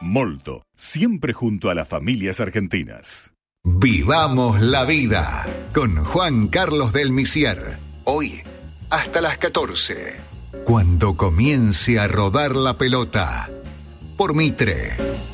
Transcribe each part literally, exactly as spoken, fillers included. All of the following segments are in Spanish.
Molto, siempre junto a las familias argentinas. Vivamos la vida con Juan Carlos del Misier. Hoy hasta las catorce. Cuando comience a rodar la pelota. Por Mitre.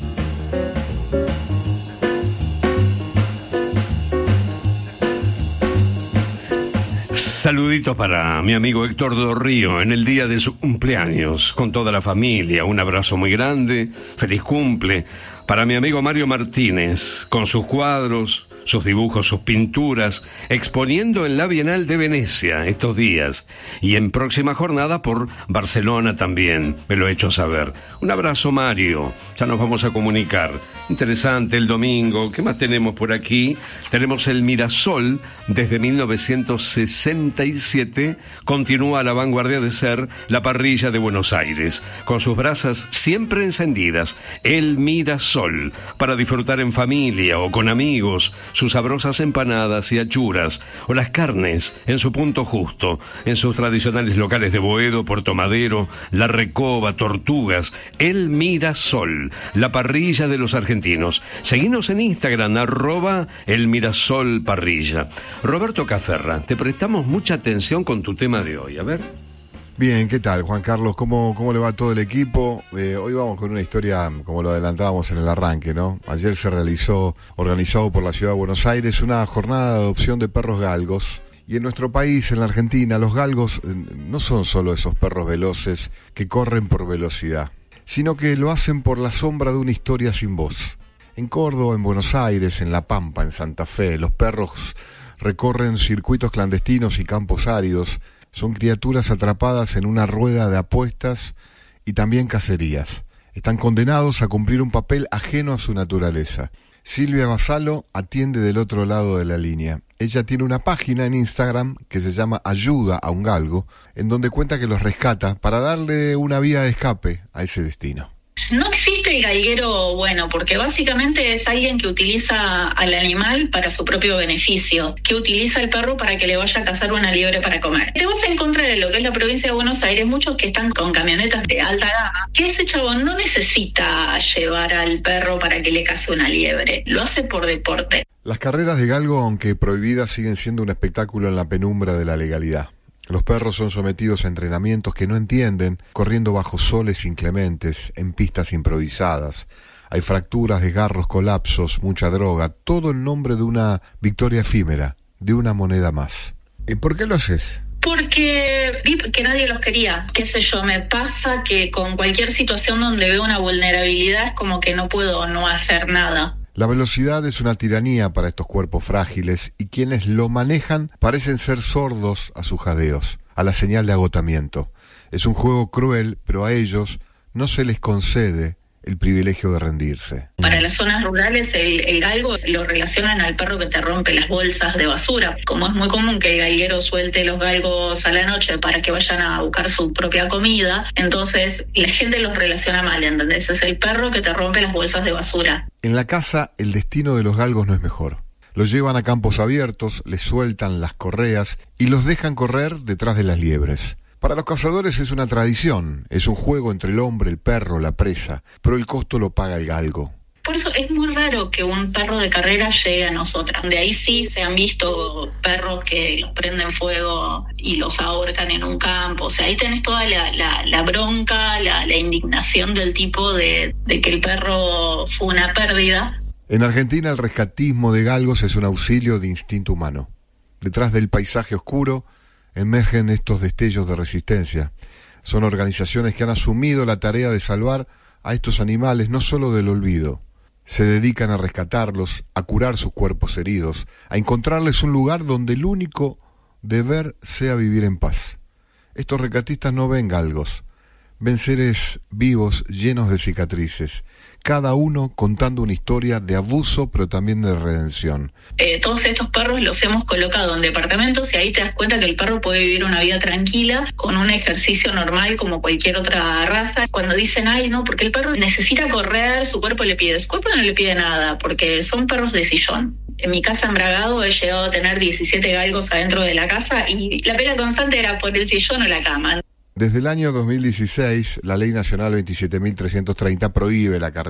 Saludito para mi amigo Héctor Dorrío en el día de su cumpleaños, con toda la familia. Un abrazo muy grande, feliz cumple. Para mi amigo Mario Martínez, con sus cuadros, sus dibujos, sus pinturas, exponiendo en la Bienal de Venecia estos días. Y en próxima jornada por Barcelona también, me lo he hecho saber. Un abrazo, Mario. Ya nos vamos a comunicar. Interesante el domingo. ¿Qué más tenemos por aquí? Tenemos el Mirasol desde mil novecientos sesenta y siete. Continúa a la vanguardia de ser la parrilla de Buenos Aires, con sus brasas siempre encendidas. El Mirasol, para disfrutar en familia o con amigos, sus sabrosas empanadas y achuras, o las carnes en su punto justo, en sus tradicionales locales de Boedo, Puerto Madero, La Recoba, Tortugas. El Mirasol, la parrilla de los argentinos. Seguinos en Instagram, arroba el Mirasol Parrilla. Roberto Caferra, te prestamos mucha atención con tu tema de hoy. A ver. Bien, ¿qué tal, Juan Carlos? ¿Cómo, cómo le va todo el equipo? Eh, hoy vamos con una historia, como lo adelantábamos en el arranque, ¿no? Ayer se realizó, organizado por la Ciudad de Buenos Aires, una jornada de adopción de perros galgos. Y en nuestro país, en la Argentina, los galgos eh, no son solo esos perros veloces que corren por velocidad, sino que lo hacen por la sombra de una historia sin voz. En Córdoba, en Buenos Aires, en La Pampa, en Santa Fe, los perros recorren circuitos clandestinos y campos áridos. Son criaturas atrapadas en una rueda de apuestas y también cacerías. Están condenados a cumplir un papel ajeno a su naturaleza. Silvia Basalo atiende del otro lado de la línea. Ella tiene una página en Instagram que se llama Ayuda a un Galgo, en donde cuenta que los rescata para darle una vía de escape a ese destino. No existe el galguero bueno, porque básicamente es alguien que utiliza al animal para su propio beneficio, que utiliza al perro para que le vaya a cazar una liebre para comer. Te vas a encontrar en lo que es la provincia de Buenos Aires muchos que están con camionetas de alta gama, que ese chabón no necesita llevar al perro para que le case una liebre, lo hace por deporte. Las carreras de galgo, aunque prohibidas, siguen siendo un espectáculo en la penumbra de la legalidad. Los perros son sometidos a entrenamientos que no entienden, corriendo bajo soles inclementes, en pistas improvisadas. Hay fracturas, desgarros, colapsos, mucha droga, todo en nombre de una victoria efímera, de una moneda más. ¿Y por qué lo haces? Porque vi que nadie los quería, qué sé yo, me pasa que con cualquier situación donde veo una vulnerabilidad es como que no puedo no hacer nada. La velocidad es una tiranía para estos cuerpos frágiles y quienes lo manejan parecen ser sordos a sus jadeos, a la señal de agotamiento. Es un juego cruel, pero a ellos no se les concede el privilegio de rendirse. Para las zonas rurales el, el galgo lo relacionan al perro que te rompe las bolsas de basura. Como es muy común que el galguero suelte los galgos a la noche para que vayan a buscar su propia comida, entonces la gente los relaciona mal, ¿entendés? Es el perro que te rompe las bolsas de basura. En la caza el destino de los galgos no es mejor. Los llevan a campos abiertos, les sueltan las correas y los dejan correr detrás de las liebres. Para los cazadores es una tradición, es un juego entre el hombre, el perro, la presa, pero el costo lo paga el galgo. Por eso es muy raro que un perro de carrera llegue a nosotras. De ahí sí se han visto perros que los prenden fuego y los ahorcan en un campo. O sea, ahí tenés toda la, la, la bronca, la, la indignación del tipo de, de que el perro fue una pérdida. En Argentina el rescatismo de galgos es un auxilio de instinto humano. Detrás del paisaje oscuro emergen estos destellos de resistencia. Son organizaciones que han asumido la tarea de salvar a estos animales no solo del olvido. Se dedican a rescatarlos, a curar sus cuerpos heridos, a encontrarles un lugar donde el único deber sea vivir en paz. Estos rescatistas no ven galgos, ven seres vivos llenos de cicatrices, cada uno contando una historia de abuso pero también de redención. Eh, todos estos perros los hemos colocado en departamentos y ahí te das cuenta que el perro puede vivir una vida tranquila con un ejercicio normal como cualquier otra raza. Cuando dicen, ay no, porque el perro necesita correr, su cuerpo le pide, su cuerpo no le pide nada porque son perros de sillón. En mi casa en Bragado he llegado a tener diecisiete galgos adentro de la casa y la pelea constante era por el sillón o la cama. Desde el año dos mil dieciséis, la Ley Nacional veintisiete mil trescientos treinta prohíbe la carrera